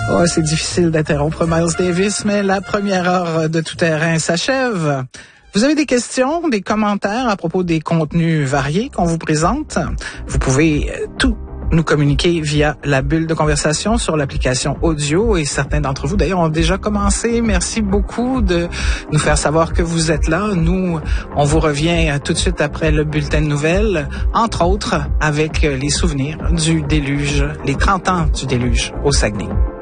Oh, c'est difficile d'interrompre Miles Davis, mais la première heure de Tout Terrain s'achève. Vous avez des questions, des commentaires à propos des contenus variés qu'on vous présente? Vous pouvez tout nous communiquer via la bulle de conversation sur l'application audio et certains d'entre vous d'ailleurs ont déjà commencé. Merci beaucoup de nous faire savoir que vous êtes là. Nous, on vous revient tout de suite après le bulletin de nouvelles, entre autres avec les souvenirs du déluge, les 30 ans du déluge au Saguenay.